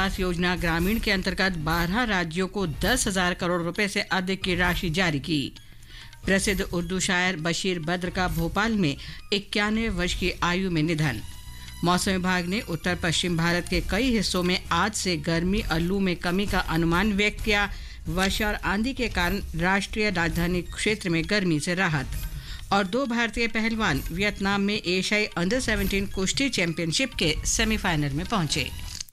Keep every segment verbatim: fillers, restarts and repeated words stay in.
आवास योजना ग्रामीण के अंतर्गत बारह राज्यों को दस हजार करोड़ रुपए से अधिक की राशि जारी की। प्रसिद्ध उर्दू शायर बशीर बद्र का भोपाल में इक्यानवे वर्ष की आयु में निधन। मौसम विभाग ने उत्तर पश्चिम भारत के कई हिस्सों में आज से गर्मी और लू में कमी का अनुमान व्यक्त किया। वर्षा और आंधी के कारण राष्ट्रीय राजधानी क्षेत्र में गर्मी से राहत। और दो भारतीय पहलवान वियतनाम में एशियाई अंडर सत्रह कुश्ती चैंपियनशिप के सेमीफाइनल में पहुंचे।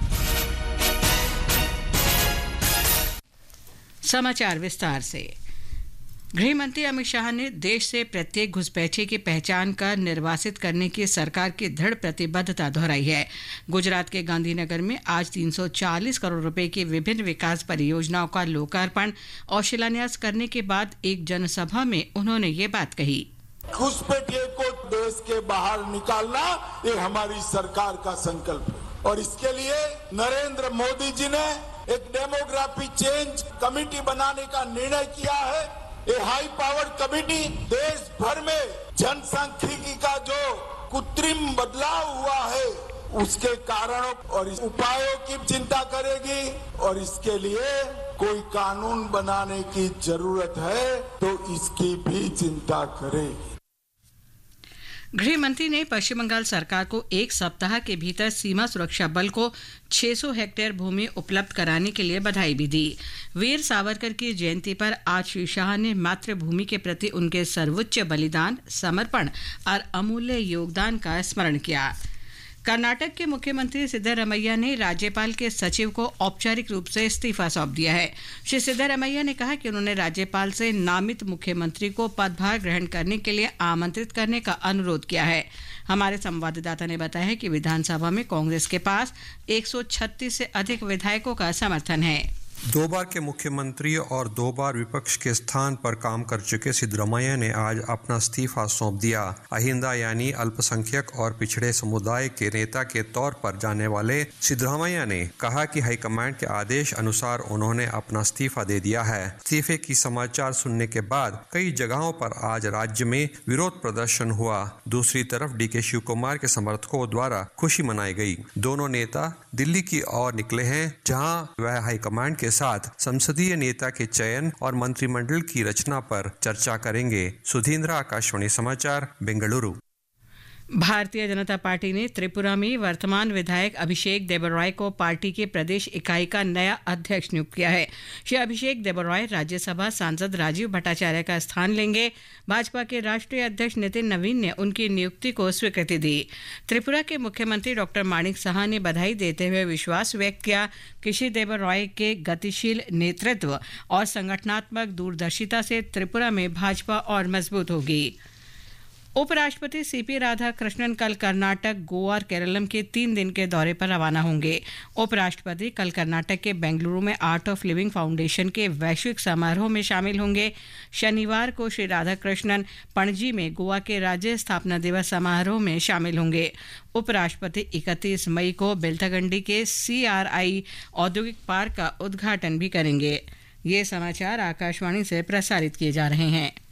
समाचार विस्तार से। गृह मंत्री अमित शाह ने देश से प्रत्येक घुसपैठिए की पहचान कर निर्वासित करने की सरकार की दृढ़ प्रतिबद्धता दोहराई है। गुजरात के गांधीनगर में आज तीन सौ चालीस करोड़ रुपए की विभिन्न विकास परियोजनाओं का लोकार्पण और शिलान्यास करने के बाद एक जनसभा में उन्होंने ये बात कही। घुसपैठिए को देश के बाहर निकालना ये हमारी सरकार का संकल्प है और इसके लिए नरेंद्र मोदी जी ने एक डेमोग्राफी चेंज कमेटी बनाने का निर्णय किया है। ये हाई पावर्ड कमेटी देश भर में जनसांख्यिकी का जो कृत्रिम बदलाव हुआ है उसके कारणों और उपायों की चिंता करेगी और इसके लिए कोई कानून बनाने की जरूरत है तो इसकी भी चिंता करेगी। गृह मंत्री ने पश्चिम बंगाल सरकार को एक सप्ताह के भीतर सीमा सुरक्षा बल को छह सौ हेक्टेयर भूमि उपलब्ध कराने के लिए बधाई भी दी। वीर सावरकर की जयंती पर आज श्री शाह ने मातृभूमि के प्रति उनके सर्वोच्च बलिदान, समर्पण और अमूल्य योगदान का स्मरण किया। कर्नाटक के मुख्यमंत्री सिद्धरमैया ने राज्यपाल के सचिव को औपचारिक रूप से इस्तीफा सौंप दिया है। श्री सिद्धरमैया ने कहा कि उन्होंने राज्यपाल से नामित मुख्यमंत्री को पदभार ग्रहण करने के लिए आमंत्रित करने का अनुरोध किया है। हमारे संवाददाता ने बताया है कि विधानसभा में कांग्रेस के पास एक सौ छत्तीस से अधिक विधायकों का समर्थन है। दो बार के मुख्यमंत्री और दो बार विपक्ष के स्थान पर काम कर चुके सिद्धरमैया ने आज अपना इस्तीफा सौंप दिया। अहिंदा यानी अल्पसंख्यक और पिछड़े समुदाय के नेता के तौर पर जाने वाले सिद्धरमैया ने कहा कि हाईकमांड के आदेश अनुसार उन्होंने अपना इस्तीफा दे दिया है। इस्तीफे की समाचार सुनने के बाद कई जगहों पर आज राज्य में विरोध प्रदर्शन हुआ। दूसरी तरफ डी के शिव कुमार के समर्थकों द्वारा खुशी मनाई गई। दोनों नेता दिल्ली की ओर निकले हैं, जहां वह हाईकमांड के साथ संसदीय नेता के चयन और मंत्रिमंडल की रचना पर चर्चा करेंगे। सुधींद्र, आकाशवाणी समाचार, बेंगलुरु। भारतीय जनता पार्टी ने त्रिपुरा में वर्तमान विधायक अभिषेक देबरॉय को पार्टी के प्रदेश इकाई का नया अध्यक्ष नियुक्त किया है। श्री अभिषेक देबरॉय राज्यसभा सांसद राजीव भट्टाचार्य का स्थान लेंगे। भाजपा के राष्ट्रीय अध्यक्ष नितिन नवीन ने उनकी नियुक्ति को स्वीकृति दी। त्रिपुरा के मुख्यमंत्री डॉक्टर माणिक साहा ने बधाई देते हुए विश्वास व्यक्त किया कि श्री देबरॉय के गतिशील नेतृत्व और संगठनात्मक दूरदर्शिता से त्रिपुरा में भाजपा और मजबूत होगी। उपराष्ट्रपति सीपी राधाकृष्णन कल कर्नाटक, गोवा और केरलम के तीन दिन के दौरे पर रवाना होंगे। उपराष्ट्रपति कल कर्नाटक के बेंगलुरु में आर्ट ऑफ लिविंग फाउंडेशन के वैश्विक समारोह में शामिल होंगे। शनिवार को श्री राधाकृष्णन पणजी में गोवा के राज्य स्थापना दिवस समारोह में शामिल होंगे। उपराष्ट्रपति इकतीस मई को बेलथगंडी के सी आर आई औद्योगिक पार्क का उद्घाटन भी करेंगे। ये समाचार आकाशवाणी से प्रसारित किए जा रहे हैं।